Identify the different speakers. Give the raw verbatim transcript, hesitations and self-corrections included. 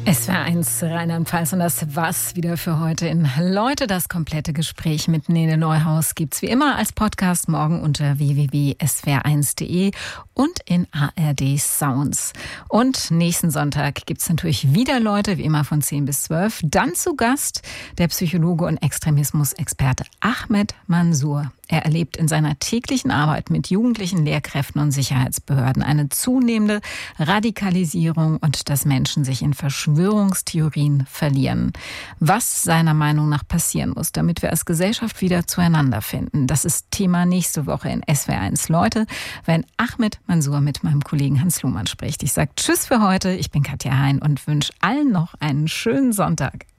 Speaker 1: S W R eins Rheinland-Pfalz und das war's wieder für heute in Leute. Das komplette Gespräch mit Nele Neuhaus gibt's wie immer als Podcast morgen unter w w w punkt s w r eins punkt d e und in A R D Sounds. Und nächsten Sonntag gibt's natürlich wieder Leute, wie immer von zehn bis zwölf. Dann zu Gast der Psychologe und Extremismusexperte Ahmed Mansour. Er erlebt in seiner täglichen Arbeit mit jugendlichen Lehrkräften und Sicherheitsbehörden eine zunehmende Radikalisierung und dass Menschen sich in Verschwörungstheorien verlieren. Was seiner Meinung nach passieren muss, damit wir als Gesellschaft wieder zueinander finden. Das ist Thema nächste Woche in S W R eins Leute, wenn Ahmed Mansour mit meinem Kollegen Hans Lohmann spricht. Ich sage Tschüss für heute, ich bin Katja Hein und wünsche allen noch einen schönen Sonntag.